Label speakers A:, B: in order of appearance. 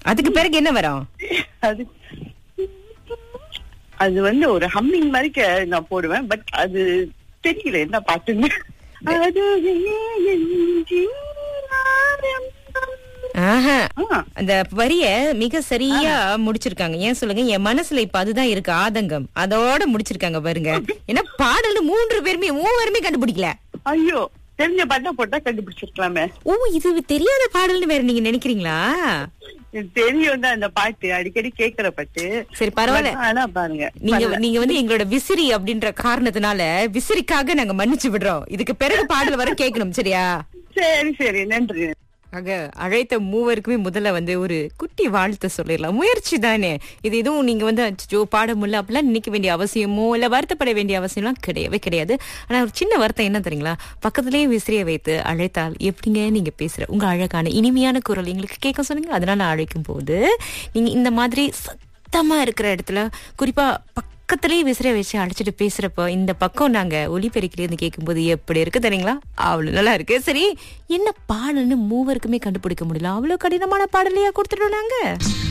A: அதுக்கு பிறகு என்ன வரும்?
B: அது அது ஒரு ஹம்மிங் மாதிரி நான் போடுவேன். பட் அது தெரியல என்ன பாட்டுன்னு. அதுவே என் ஜீவனம்.
A: அந்த வரிய மிக சரியா முடிச்சிருக்காங்க. ஏன் சொல்லுங்க, என் மனசுல இப்ப அதுதான் இருக்கு, ஆதங்கம். அதோட முடிச்சிருக்காங்க பாருங்க. ஏன்னா பாடல் மூவருமே கண்டுபிடிக்கல.
B: ஐயோ, தெரிஞ்ச பாட்டா போட்டா கண்டுபிடிச்சிருக்கலாமே.
A: ஓ, இது தெரியாத பாடல்னு வேற நீங்க நினைக்கிறீங்களா?
B: தெரியும் தான் அந்த பாட்டு, அடிக்கடி கேக்குற பாட்டு.
A: சரி, பரவாயில்ல.
B: ஆனா பாருங்க,
A: நீங்க எங்களோட விசிறி அப்படின்ற காரணத்தினால விசிறிக்காக நாங்க மன்னிச்சு விடுறோம். இதுக்கு பிறகு பாடல் வர கேட்கணும், சரியா?
B: சரி சரி, நன்றி.
A: ஆக அழைத்த மூவருக்குமே முதல்ல ஒரு குட்டி வாழ்த்து சொல்லிடலாம். முயற்சி தானே இது. எதுவும் நீங்க அச்சோ பாட முடியல அப்படிலாம் நினைக்க வேண்டிய அவசியமோ இல்ல வருத்தப்பட வேண்டிய அவசியம்லாம் கிடையவே கிடையாது. ஆனா ஒரு சின்ன வருத்தம் என்ன தெரியுங்களா, பக்கத்திலேயே விசிறிய வைத்து அழைத்தால் எப்படிங்க நீங்க பேசுற உங்க அழகான இனிமையான குரல் எங்களுக்கு கேட்க சொன்னீங்க. அதனால அழைக்கும் போது நீங்க இந்த மாதிரி சத்தமா இருக்கிற இடத்துல, குறிப்பா பக்கத்திலேயே விசிறிய வச்சு அழைச்சிட்டு பேசுறப்போ இந்த பக்கம் நாங்க ஒலிபெருக்கிலேருந்து கேட்கும்போது எப்படி இருக்கு தெரியுங்களா? அவ்வளவு நல்லா இருக்கு. சரி, என்ன பாடல்னு மூவருக்குமே கண்டுபிடிக்க முடியல. அவ்வளவு கடினமான பாடலையா கொடுத்துட்டோம் நாங்க.